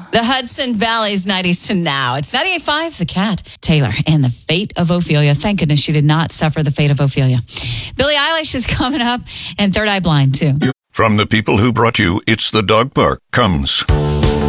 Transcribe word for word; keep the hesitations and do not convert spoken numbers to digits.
The Hudson Valley's nineties to now. It's ninety-eight point five, The Cat. Taylor and the fate of Ophelia. Thank goodness she did not suffer the fate of Ophelia. Billie Eilish is coming up, and Third Eye Blind, too. From the people who brought you It's the Dog Park comes